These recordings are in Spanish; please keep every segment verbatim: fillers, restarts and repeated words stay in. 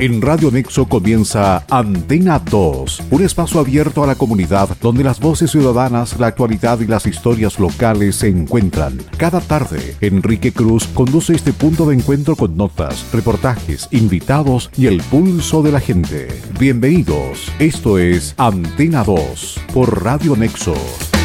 En Radio Nexo comienza Antena dos, un espacio abierto a la comunidad donde las voces ciudadanas, la actualidad y las historias locales se encuentran. Cada tarde, Enrique Cruz conduce este punto de encuentro con notas, reportajes, invitados y el pulso de la gente. Bienvenidos, esto es Antena dos por Radio Nexo.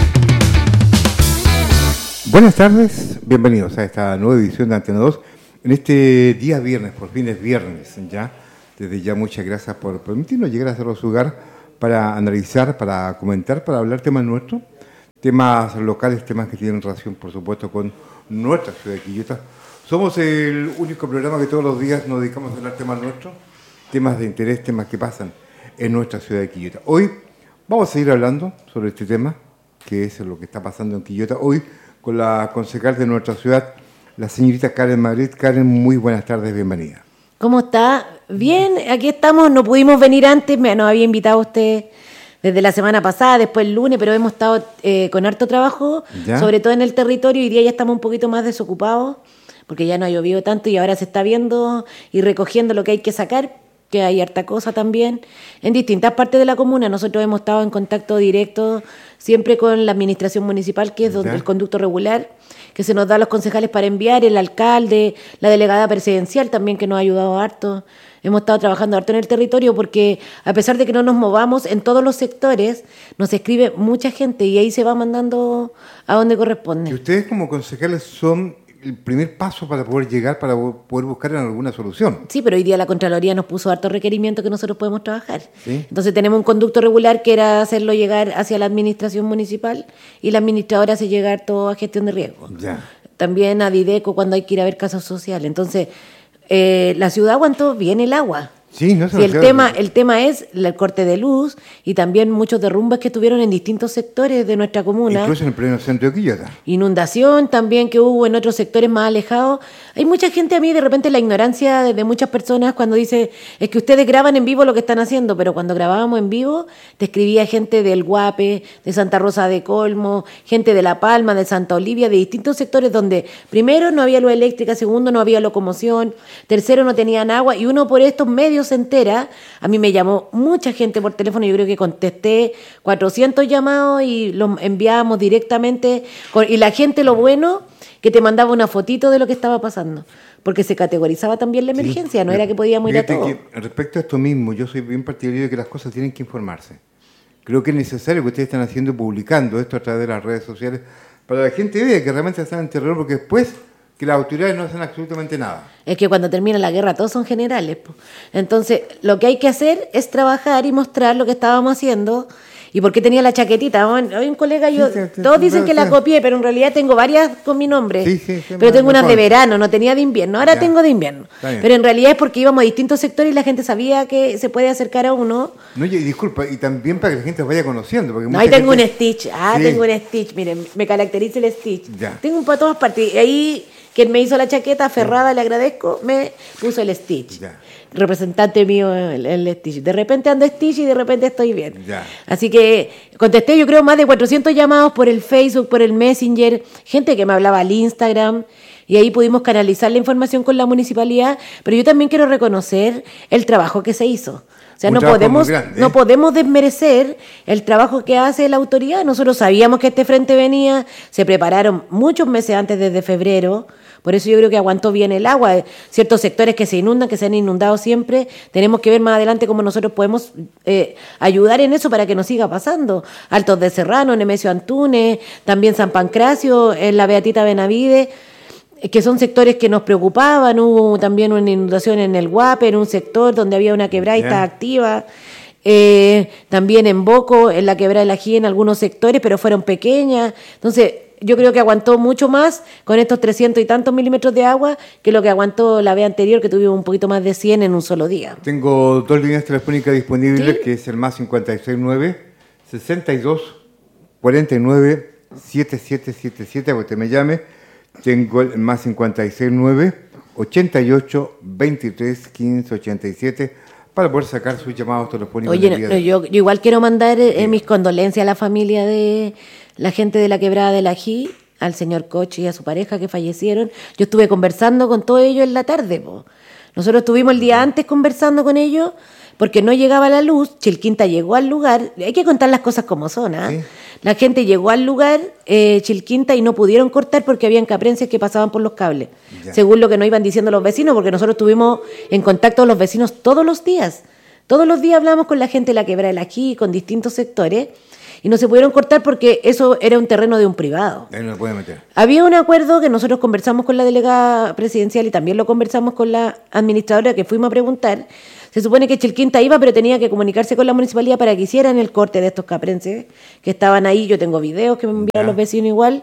Buenas tardes, bienvenidos a esta nueva edición de Antena dos. En este día viernes, por fin es viernes ya. Desde ya muchas gracias por permitirnos llegar a su hogar para analizar, para comentar, para hablar temas nuestros, temas locales, temas que tienen relación, por supuesto, con nuestra ciudad de Quillota. Somos el único programa que todos los días nos dedicamos a hablar temas nuestros, temas de interés, temas que pasan en nuestra ciudad de Quillota. Hoy vamos a seguir hablando sobre este tema, que es lo que está pasando en Quillota. Hoy con la concejal de nuestra ciudad, la señorita Karen Madrid. Karen, muy buenas tardes, bienvenida. ¿Cómo está? Bien, aquí estamos, no pudimos venir antes, me, nos había invitado usted desde la semana pasada, después el lunes, pero hemos estado eh, con harto trabajo, ¿ya? Sobre todo en el territorio. Hoy día ya estamos un poquito más desocupados, porque ya no ha llovido tanto y ahora se está viendo y recogiendo lo que hay que sacar, que hay harta cosa también. En distintas partes de la comuna nosotros hemos estado en contacto directo siempre con la administración municipal, que es donde el conducto regular, que se nos da a los concejales para enviar, el alcalde, la delegada presidencial también, que nos ha ayudado harto. Hemos estado trabajando harto en el territorio porque, a pesar de que no nos movamos en todos los sectores, nos escribe mucha gente y ahí se va mandando a donde corresponde. Y ustedes como concejales son el primer paso para poder llegar, para poder buscar alguna solución. Sí, pero hoy día la Contraloría nos puso hartos requerimientos que nosotros podemos trabajar. ¿Sí? Entonces tenemos un conducto regular que era hacerlo llegar hacia la administración municipal y la administradora hace llegar todo a gestión de riesgo. Ya. También a Dideco cuando hay que ir a ver casos sociales. Entonces, eh, la ciudad aguantó bien el agua. Sí, no se sí, el tema el tema es el corte de luz y también muchos derrumbes que tuvieron en distintos sectores de nuestra comuna. Incluso en el pleno centro de Quillota. Inundación también que hubo en otros sectores más alejados. Hay mucha gente, a mí de repente la ignorancia de, de muchas personas cuando dice, es que ustedes graban en vivo lo que están haciendo, pero cuando grabábamos en vivo te escribía gente del Guape, de Santa Rosa de Colmo, gente de La Palma, de Santa Olivia, de distintos sectores donde primero no había luz eléctrica, segundo no había locomoción, tercero no tenían agua, y uno por estos medios se entera. A mí me llamó mucha gente por teléfono, yo creo que contesté cuatrocientos llamados y los enviábamos directamente, y la gente, lo bueno, que te mandaba una fotito de lo que estaba pasando, porque se categorizaba también la emergencia, sí, no era que podíamos ir a todo. Que, respecto a esto mismo, yo soy bien partidario de que las cosas tienen que informarse. Creo que es necesario que ustedes están haciendo, publicando esto a través de las redes sociales, para que la gente vea que realmente están en terror, porque después que las autoridades no hacen absolutamente nada. Es que cuando termina la guerra todos son generales, po. Entonces lo que hay que hacer es trabajar y mostrar lo que estábamos haciendo. ¿Y por qué tenía la chaquetita? Hoy un colega, yo, sí, sí, todos sí, dicen sí, que sí. la copié, pero en realidad tengo varias con mi nombre. Sí, sí, sí, pero tengo unas de verano, no tenía de invierno. Ahora ya. tengo de invierno. Pero en realidad es porque íbamos a distintos sectores y la gente sabía que se puede acercar a uno. No, y disculpa, y también para que la gente vaya conociendo. Porque no, ahí tengo gente... un Stitch. Ah, sí. tengo un Stitch. Miren, me caracteriza el Stitch. Ya. Tengo un para todas partes. Y ahí, quien me hizo la chaqueta aferrada, le agradezco, me puso el Stitch. Ya. Representante mío el, el Stitch. De repente ando Stitch y de repente estoy bien. Ya. Así que contesté, yo creo, más de cuatrocientos llamados por el Facebook, por el Messenger, gente que me hablaba al Instagram, y ahí pudimos canalizar la información con la municipalidad, pero yo también quiero reconocer el trabajo que se hizo. O sea, no podemos, grande, ¿eh? no podemos desmerecer el trabajo que hace la autoridad. Nosotros sabíamos que este frente venía, se prepararon muchos meses antes, desde febrero. Por eso yo creo que aguantó bien el agua. Ciertos sectores que se inundan, que se han inundado siempre, tenemos que ver más adelante cómo nosotros podemos eh, ayudar en eso para que no siga pasando. Altos de Serrano, Nemesio Antunes, también San Pancracio, en la Beatita Benavides, que son sectores que nos preocupaban. Hubo también una inundación en el Guape, en un sector donde había una quebrada yeah. activa. Eh, también en Boco, en la quebrada de la Gie, en algunos sectores, pero fueron pequeñas. Entonces, yo creo que aguantó mucho más con estos trescientos y tantos milímetros de agua que lo que aguantó la vez anterior, que tuvimos un poquito más de cien en un solo día. Tengo dos líneas telefónicas disponibles, ¿sí? Que es el más cinco seis nueve, sesenta y dos, cuarenta y nueve, setenta y siete setenta y siete, para que usted me llame. Tengo el más cinco seis nueve, ochenta y ocho, veintitrés, quince, ochenta y siete, para poder sacar sus llamados telefónicos. Oye, no, no, yo, yo igual quiero mandar eh, sí. mis condolencias a la familia de la gente de la quebrada de la Gie, al señor Coche y a su pareja que fallecieron. Yo estuve conversando con todos ellos en la tarde, po. Nosotros estuvimos el día antes conversando con ellos porque no llegaba la luz. Chilquinta llegó al lugar. Hay que contar las cosas como son, ¿ah? ¿eh? Sí. La gente llegó al lugar, eh, Chilquinta, y no pudieron cortar porque habían caprencias que pasaban por los cables, ya. Según lo que nos iban diciendo los vecinos, porque nosotros estuvimos en contacto con los vecinos todos los días. Todos los días hablamos con la gente de la Quebrada del Ají, con distintos sectores, y no se pudieron cortar porque eso era un terreno de un privado. Ahí no lo puede meter. Había un acuerdo que nosotros conversamos con la delegada presidencial y también lo conversamos con la administradora, que fuimos a preguntar. Se supone que Chilquinta iba, pero tenía que comunicarse con la municipalidad para que hicieran el corte de estos caprenses que estaban ahí. Yo tengo videos que me enviaron ya. los vecinos igual.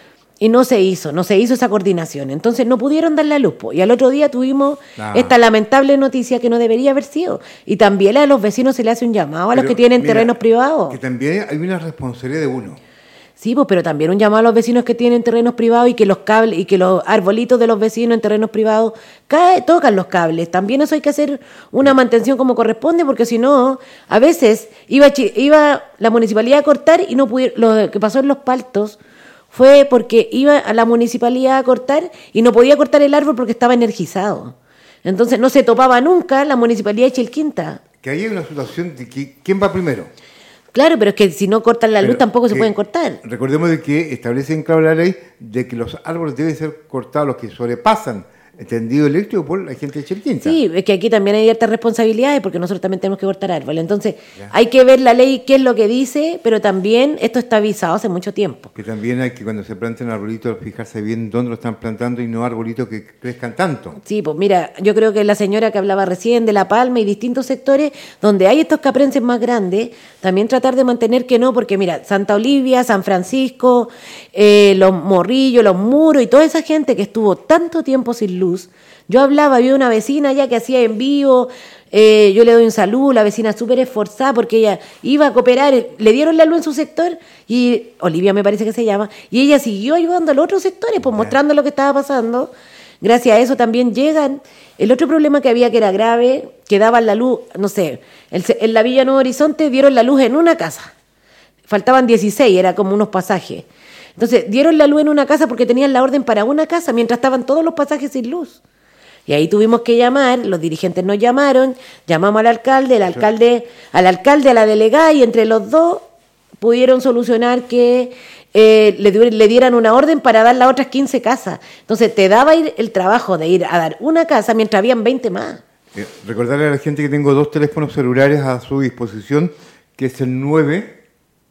Y no se hizo, no se hizo esa coordinación. Entonces no pudieron dar la luz. Po. Y al otro día tuvimos ah. esta lamentable noticia que no debería haber sido. Y también a los vecinos se le hace un llamado a pero, los que tienen mira, terrenos privados. Que también hay una responsabilidad de uno. Sí, pues, pero también un llamado a los vecinos que tienen terrenos privados y que los cables y que los arbolitos de los vecinos en terrenos privados cae, tocan los cables. También eso hay que hacer una mantención como corresponde, porque si no, a veces iba, iba la municipalidad a cortar y no pudieron. Lo que pasó en Los Paltos fue porque iba a la municipalidad a cortar y no podía cortar el árbol porque estaba energizado. Entonces no se topaba nunca la municipalidad de Chilquinta. Que ahí hay una situación de que, ¿quién va primero? Claro, pero es que si no cortan la luz pero tampoco que, se pueden cortar. Recordemos de que establece en claro la ley de que los árboles deben ser cortados, los que sobrepasan el tendido eléctrico por la gente de Chilquinta. Sí, es que aquí también hay ciertas responsabilidades porque nosotros también tenemos que cortar árboles. Entonces ya. hay que ver la ley qué es lo que dice, pero también esto está avisado hace mucho tiempo. Que también hay que cuando se planten arbolitos fijarse bien dónde lo están plantando y no arbolitos que crezcan tanto. Sí, pues mira, yo creo que la señora que hablaba recién de La Palma y distintos sectores donde hay estos caprenses más grandes, también tratar de mantener que no, porque mira, Santa Olivia, San Francisco, eh, los Morrillos, los Muros y toda esa gente que estuvo tanto tiempo sin luz. Yo hablaba, había una vecina ya que hacía envío, eh, yo le doy un saludo, la vecina súper esforzada porque ella iba a cooperar, le dieron la luz en su sector, y Olivia me parece que se llama, y ella siguió ayudando a los otros sectores, pues mostrando lo que estaba pasando. Gracias a eso también llegan. El otro problema que había que era grave, que daban la luz, no sé, el, en la Villa Nuevo Horizonte dieron la luz en una casa, faltaban dieciséis, era como unos pasajes. Entonces, dieron la luz en una casa porque tenían la orden para una casa, mientras estaban todos los pasajes sin luz. Y ahí tuvimos que llamar, los dirigentes nos llamaron, llamamos al alcalde, el alcalde, al alcalde, a la delegada, y entre los dos pudieron solucionar que eh, le, le dieran una orden para dar las otras quince casas. Entonces, te daba ir el trabajo de ir a dar una casa mientras habían veinte más. Eh, recordarle a la gente que tengo dos teléfonos celulares a su disposición, que es el nueve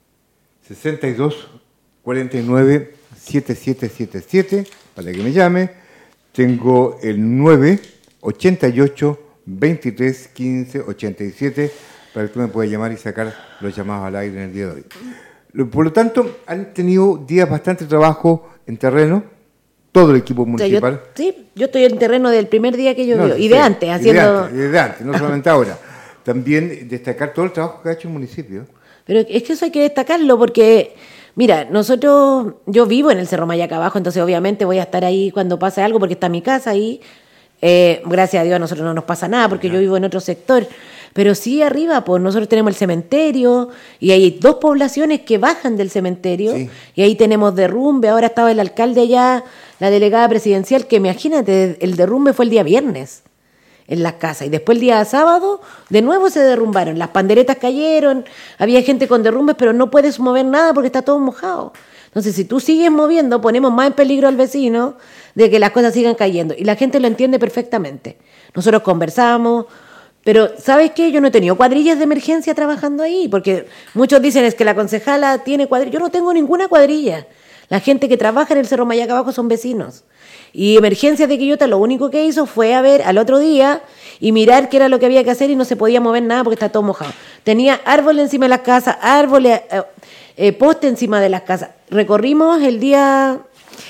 sesenta y dos cuarenta y nueve setenta y siete setenta y siete, para que me llame. Tengo el nueve ochenta y ocho veintitrés quince ochenta y siete, para que tú me puedas llamar y sacar los llamados al aire en el día de hoy. Por lo tanto, han tenido días bastante trabajo en terreno, todo el equipo municipal. O sea, yo, sí, yo estoy en terreno del primer día que llovió, no, y de sí, antes, haciendo... Y de antes, y de antes, no solamente ahora. También destacar todo el trabajo que ha hecho el municipio. Pero es que eso hay que destacarlo porque... Mira, nosotros, yo vivo en el Cerro Mayaca abajo, entonces obviamente voy a estar ahí cuando pase algo porque está mi casa ahí. Eh, gracias a Dios a nosotros no nos pasa nada porque yo vivo en otro sector. Pero sí arriba, pues nosotros tenemos el cementerio y hay dos poblaciones que bajan del cementerio, sí. Y ahí tenemos derrumbe. Ahora estaba el alcalde allá, la delegada presidencial, que imagínate, el derrumbe fue el día viernes en las casas, y después el día sábado de nuevo se derrumbaron, las panderetas cayeron, había gente con derrumbes, pero no puedes mover nada porque está todo mojado. Entonces, si tú sigues moviendo, ponemos más en peligro al vecino de que las cosas sigan cayendo, y la gente lo entiende perfectamente. Nosotros conversamos, pero ¿sabes qué? Yo no he tenido cuadrillas de emergencia trabajando ahí, porque muchos dicen es que la concejala tiene cuadrillas. Yo no tengo ninguna cuadrilla. La gente que trabaja en el Cerro Mayaca abajo son vecinos. Y Emergencias de Quillota lo único que hizo fue a ver al otro día y mirar qué era lo que había que hacer, y no se podía mover nada porque está todo mojado. Tenía árboles encima de las casas, árboles, eh, eh, postes encima de las casas. Recorrimos el día,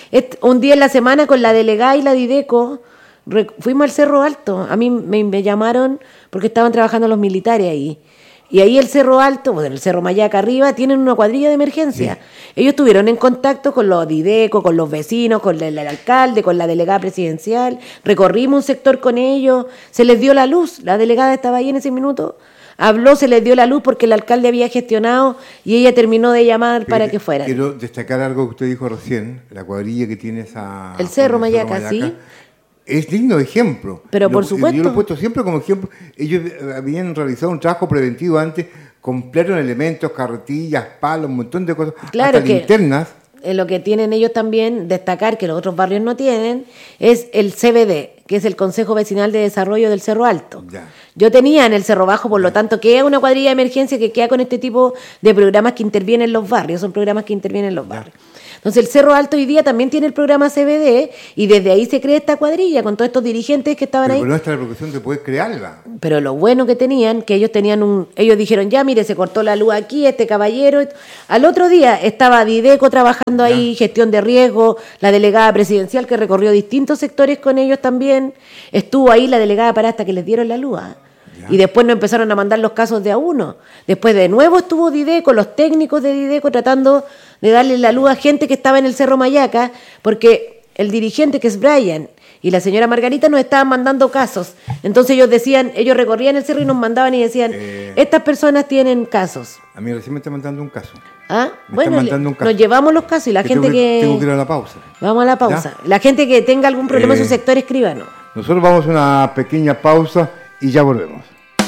un día en la semana con la delegada y la Dideco, fuimos al Cerro Alto. A mí me, me llamaron porque estaban trabajando los militares ahí. Y ahí el Cerro Alto, bueno, el Cerro Mayaca arriba, tienen una cuadrilla de emergencia. Sí. Ellos estuvieron en contacto con los Dideco, con los vecinos, con el, el alcalde, con la delegada presidencial. Recorrimos un sector con ellos, se les dio la luz. La delegada estaba ahí en ese minuto, habló, se les dio la luz porque el alcalde había gestionado y ella terminó de llamar Pero para que fueran. Quiero destacar algo que usted dijo recién, la cuadrilla que tiene esa... El Cerro Mayaca, sí. es digno de ejemplo. Pero por lo, supuesto. Yo lo he puesto siempre como ejemplo. Ellos habían realizado un trabajo preventivo antes, compraron elementos, carretillas, palos, un montón de cosas, claro hasta que linternas. Eh, lo que tienen ellos también, destacar que los otros barrios no tienen, es el C B D, que es el Consejo Vecinal de Desarrollo del Cerro Alto. Ya. Yo tenía en el Cerro Bajo, por lo tanto, que es una cuadrilla de emergencia que queda con este tipo de programas que intervienen en los barrios, son programas que intervienen en los barrios. Entonces el Cerro Alto hoy día también tiene el programa C B D y desde ahí se crea esta cuadrilla con todos estos dirigentes que estaban Pero ahí. Pero no está la preocupación de poder crearla. Pero lo bueno que tenían, que ellos tenían un, ellos dijeron, ya mire, se cortó la luz aquí, este caballero. Al otro día estaba Dideco trabajando ahí, ya. Gestión de riesgo, la delegada presidencial que recorrió distintos sectores con ellos también. Estuvo ahí la delegada para hasta que les dieron la luz. ¿eh? Y después nos empezaron a mandar los casos de a uno. Después de nuevo estuvo Dideco, los técnicos de Dideco tratando de darle la luz a gente que estaba en el Cerro Mayaca, porque el dirigente, que es Brian, y la señora Margarita nos estaban mandando casos. Entonces ellos decían, ellos recorrían el cerro y nos mandaban y decían, eh, estas personas tienen casos. A mí recién me está mandando un caso. Ah, me bueno, le, un caso. Nos llevamos los casos y la que gente tengo que, que... Tengo que ir a la pausa. Vamos a la pausa. ¿Ya? La gente que tenga algún problema eh, en su sector, escríbanos. Nosotros vamos a una pequeña pausa y ya volvemos.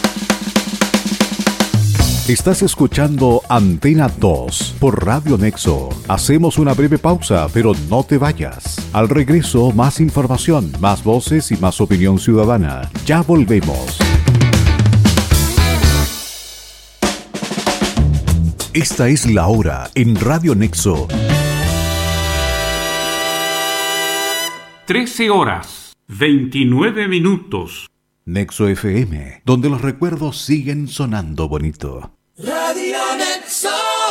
Estás escuchando Antena dos por Radio Nexo. Hacemos una breve pausa, pero no te vayas. Al regreso, más información, más voces y más opinión ciudadana. Ya volvemos. Esta es la hora en Radio Nexo. trece horas, veintinueve minutos. Nexo F M, donde los recuerdos siguen sonando bonito. Radio Nexo.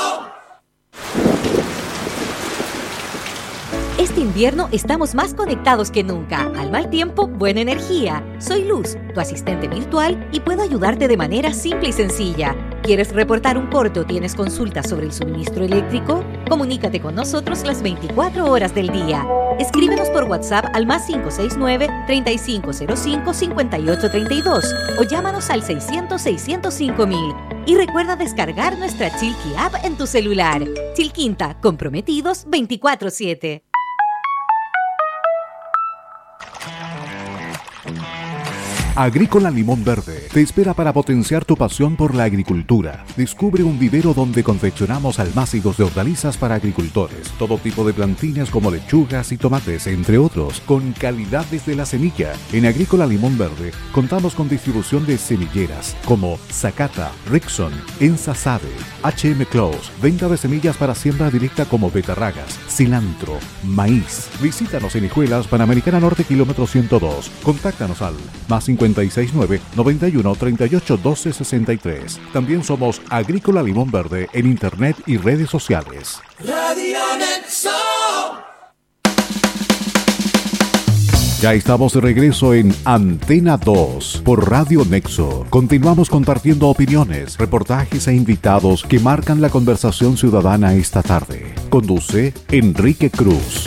Este invierno estamos más conectados que nunca. Al mal tiempo, buena energía. Soy Luz, tu asistente virtual, y puedo ayudarte de manera simple y sencilla. ¿Quieres reportar un corte o tienes consultas sobre el suministro eléctrico? Comunícate con nosotros las veinticuatro horas del día. Escríbenos por WhatsApp al más cinco seis nueve, treinta y cinco cero cinco, cincuenta y ocho treinta y dos o llámanos al seiscientos, seiscientos cinco mil. Y recuerda descargar nuestra Chilqui App en tu celular. Chilquinta, comprometidos veinticuatro siete. Agrícola Limón Verde te espera para potenciar tu pasión por la agricultura. Descubre un vivero donde confeccionamos almácigos de hortalizas para agricultores, todo tipo de plantines como lechugas y tomates, entre otros, con calidad desde la semilla. En Agrícola Limón Verde contamos con distribución de semilleras como Zacata, Rickson, Ensasade, H M Close, venta de semillas para siembra directa como betarragas, cilantro, maíz. Visítanos en Hijuelas, Panamericana Norte, kilómetro ciento dos. Contáctanos al más cincuenta y seis nueve, noventa y uno, treinta y ocho, doce, sesenta y tres. También somos Agrícola Limón Verde en internet y redes sociales. Radio Nexo. Ya estamos de regreso en Antena dos por Radio Nexo. Continuamos compartiendo opiniones, reportajes e invitados que marcan la conversación ciudadana esta tarde. Conduce Enrique Cruz.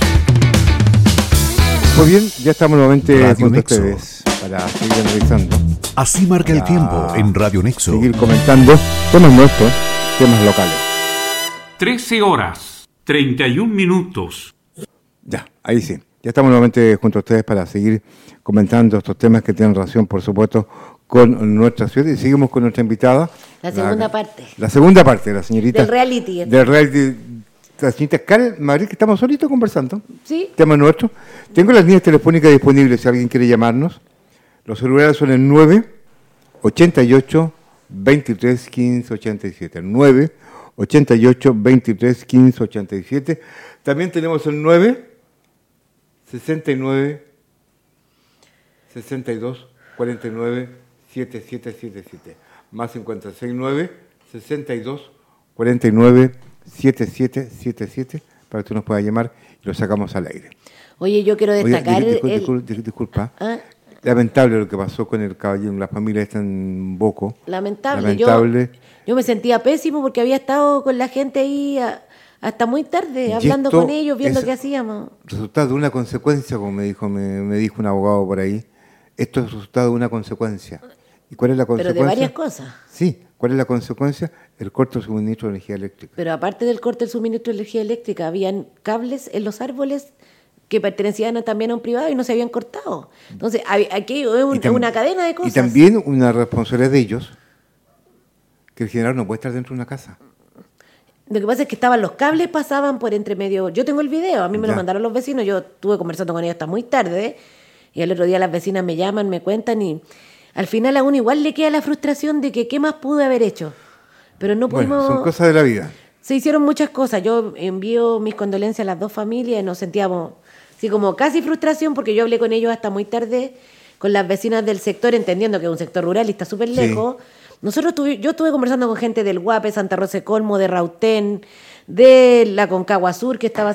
Muy bien, ya estamos nuevamente Radio con Nexo. Ustedes para seguir analizando. Así marca el tiempo en Radio Nexo. Seguir comentando temas nuestros, temas locales. trece horas, treinta y un minutos. Ya, ahí sí. Ya estamos nuevamente junto a ustedes para seguir comentando estos temas que tienen relación, por supuesto, con nuestra ciudad. Y seguimos con nuestra invitada. La segunda la, parte. La segunda parte, la señorita. Del reality. Del reality. La señorita Karen Madrid, que estamos solitos conversando. Sí. Tema nuestro. Tengo las líneas telefónicas disponibles si alguien quiere llamarnos. Los celulares son el nueve, ochenta y ocho, veintitrés, quince, ochenta y siete. nueve, ochenta y ocho, veintitrés, quince, ochenta y siete. También tenemos el nueve, sesenta y nueve, sesenta y dos, cuarenta y nueve, setenta y siete setenta y siete. Más cincuenta y seis, nueve, sesenta y dos, cuarenta y nueve, setenta y siete setenta y siete, para que tú nos puedas llamar y lo sacamos al aire. Oye, yo quiero destacar... Oye, disculpa, el... disculpa, disculpa. ¿Ah? Lamentable lo que pasó con el caballero, la familia está en Boco. Lamentable. Lamentable. Yo, yo me sentía pésimo porque había estado con la gente ahí a, hasta muy tarde, y hablando con ellos, viendo qué hacíamos. Resultado de una consecuencia, como me dijo, me, me dijo un abogado por ahí. Esto es resultado de una consecuencia. ¿Y cuál es la consecuencia? Pero de varias cosas. Sí, ¿cuál es la consecuencia? El corto de suministro de energía eléctrica. Pero aparte del corte del suministro de energía eléctrica, habían cables en los árboles que pertenecían también a un privado y no se habían cortado. Entonces, aquí es un, tam- una cadena de cosas. Y también una responsabilidad de ellos, que el general no puede estar dentro de una casa. Lo que pasa es que estaban los cables, pasaban por entre medio. Yo tengo el video, a mí me Ya. lo mandaron los vecinos, yo estuve conversando con ellos hasta muy tarde, y al otro día las vecinas me llaman, me cuentan, y al final a uno igual le queda la frustración de que qué más pude haber hecho. Pero no pudimos... Bueno, son cosas de la vida. Se hicieron muchas cosas. Yo envío mis condolencias a las dos familias y nos sentíamos así como casi frustración porque yo hablé con ellos hasta muy tarde, con las vecinas del sector, entendiendo que es un sector rural y está súper Sí. lejos. Nosotros tuvi- yo estuve conversando con gente del Guape, Santa Rosa de Colmo, de Rautén, de la Concagua Sur, que estaba